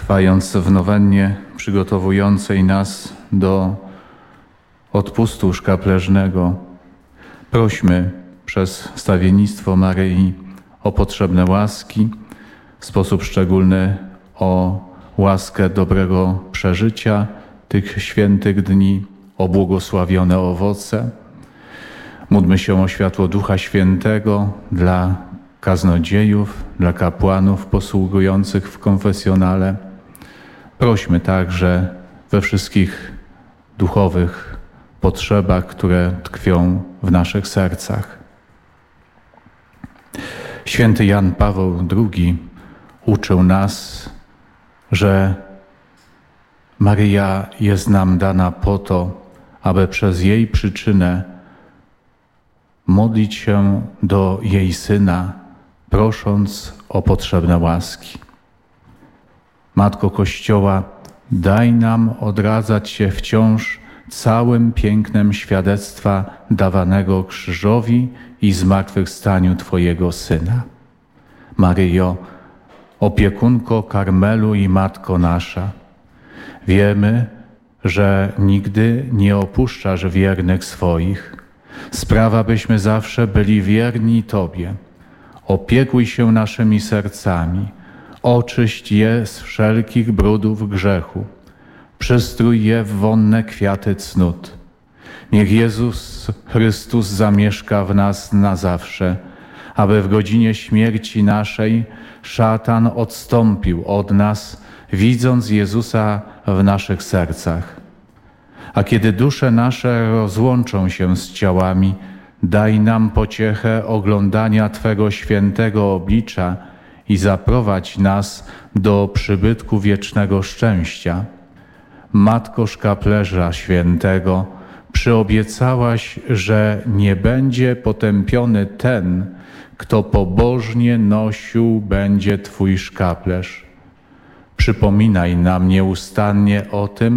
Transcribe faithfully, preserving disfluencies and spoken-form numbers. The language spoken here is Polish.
Trwając w nowennie przygotowującej nas do odpustu szkapleżnego, prośmy przez wstawiennictwo Maryi o potrzebne łaski, w sposób szczególny o łaskę dobrego przeżycia tych świętych dni, o błogosławione owoce. Módlmy się o światło Ducha Świętego dla kaznodziejów, dla kapłanów posługujących w konfesjonale. Prośmy także we wszystkich duchowych potrzebach, które tkwią w naszych sercach. Święty Jan Paweł drugi uczył nas, że Maryja jest nam dana po to, aby przez jej przyczynę modlić się do jej Syna, prosząc o potrzebne łaski. Matko Kościoła, daj nam odradzać się wciąż całym pięknem świadectwa dawanego krzyżowi i zmartwychwstaniu Twojego Syna. Maryjo, opiekunko Karmelu i Matko nasza, wiemy, że nigdy nie opuszczasz wiernych swoich. Sprawa, byśmy zawsze byli wierni Tobie. Opiekuj się naszymi sercami, oczyść je z wszelkich brudów grzechu, przystrój je w wonne kwiaty cnót. Niech Jezus Chrystus zamieszka w nas na zawsze, aby w godzinie śmierci naszej szatan odstąpił od nas, widząc Jezusa w naszych sercach. A kiedy dusze nasze rozłączą się z ciałami, daj nam pociechę oglądania Twego świętego oblicza i zaprowadź nas do przybytku wiecznego szczęścia. Matko Szkaplerza Świętego, przyobiecałaś, że nie będzie potępiony ten, kto pobożnie nosił będzie Twój szkaplerz. Przypominaj nam nieustannie o tym,